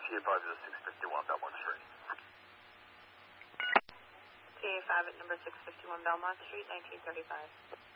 TA5 is 651 Belmont Street. TA5 at number 651 Belmont Street, 1935.